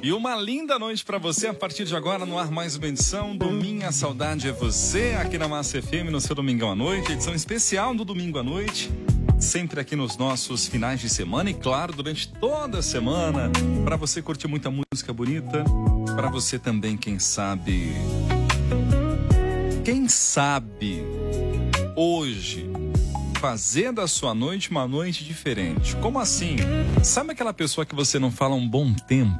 E uma linda noite pra você, a partir de agora no ar mais uma edição do Minha Saudade é Você, aqui na Massa FM, no seu Domingão à Noite, edição especial do Domingo à Noite, sempre aqui nos nossos finais de semana e claro, durante toda a semana, pra você curtir muita música bonita, pra você também, quem sabe, hoje, fazer da sua noite uma noite diferente. Como assim? Sabe aquela pessoa que você não fala há um bom tempo?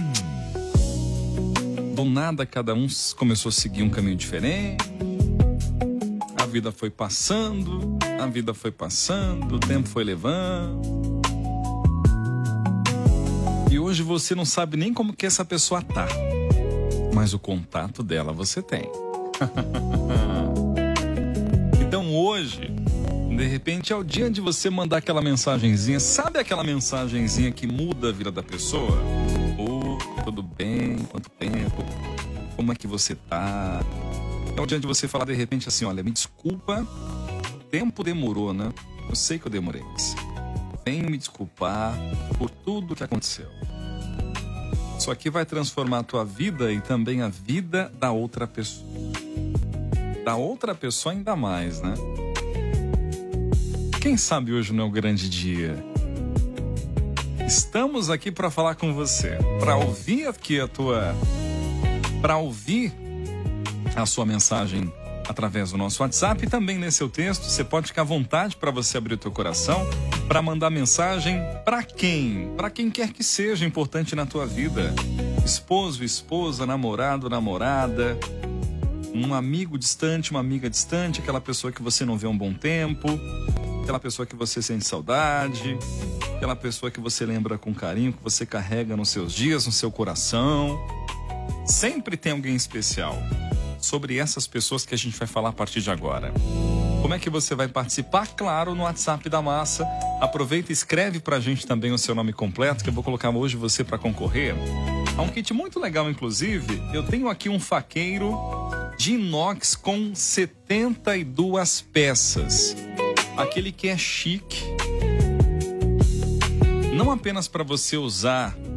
Do nada, cada um começou a seguir um caminho diferente. A vida foi passando, o tempo foi levando. E hoje você não sabe nem como que essa pessoa tá. Mas o contato dela você tem. Então hoje, de repente, é o dia de você mandar aquela mensagenzinha. Sabe aquela mensagenzinha que muda a vida da pessoa? Tudo bem? Quanto tempo? Como é que você tá? É o dia de você falar de repente assim, olha, me desculpa, o tempo demorou, né? Eu sei que eu demorei, mas venho me desculpar por tudo que aconteceu. Isso aqui vai transformar a tua vida e também a vida da outra pessoa. Da outra pessoa ainda mais, né? Quem sabe hoje não é o grande dia? Estamos aqui para falar com você, para ouvir aqui a sua mensagem através do nosso WhatsApp e também nesse seu texto. Você pode ficar à vontade para você abrir o teu coração, para mandar mensagem para quem? Para quem quer que seja importante na tua vida. Esposo, esposa, namorado, namorada, um amigo distante, uma amiga distante, aquela pessoa que você não vê há um bom tempo, aquela pessoa que você sente saudade, aquela pessoa que você lembra com carinho, que você carrega nos seus dias, no seu coração. Sempre tem alguém especial. Sobre essas pessoas que a gente vai falar a partir de agora. Como é que você vai participar? Claro, no WhatsApp da Massa. Aproveita e escreve pra gente também o seu nome completo, que eu vou colocar hoje você para concorrer a um kit muito legal, inclusive. Eu tenho aqui um faqueiro de inox com 72 peças. Aquele que é chique. Não apenas para você usar